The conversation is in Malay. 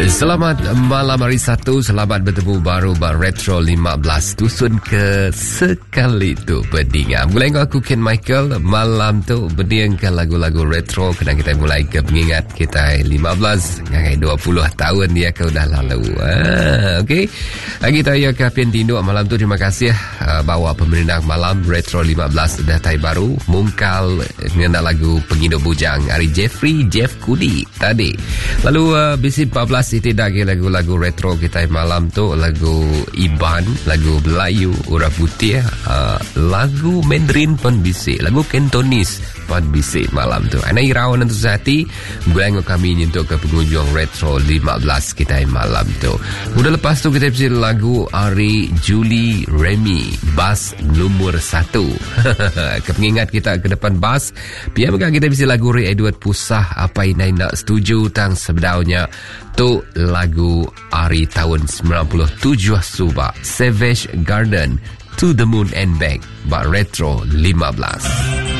Selamat malam hari Sabtu. Selamat bertemu baru Retro 15 tusun ke sekali tu berdingam. Mulai aku Ken Michael. Malam tu berdingkan lagu-lagu retro. Kena kita mulai ke pengingat kita 15 ngai 20 tahun dia ke dah lalu. Okey. Lagi tahu ya Kapian Tinduk malam tu. Terima kasih bawa pemerintah malam Retro 15 datai baru mungkal mengenal lagu Pengidup Bujang hari Jeff Kudi tadi. Lalu bisi 14 tidak lagu-lagu retro kita malam tu, lagu Iban, lagu Melayu, Urap Putih, lagu Mandarin pun bisik, lagu Cantonese pun bisik malam tu. Ana irau nanti sehati, bulan kami nyentuh ke pengunjung retro 15 kita malam tu. Udah lepas tu kita bisik lagu Ari Julie Remy, Bas nomor 1. Kepengingat kita ke depan Bas, biar kita bisik lagu Ray Edward Pusah, apa ini nak setuju tang sebenarnya tu lagu Ari tahun 97 Subak, Savage Garden, To the Moon and Back, Retro 15.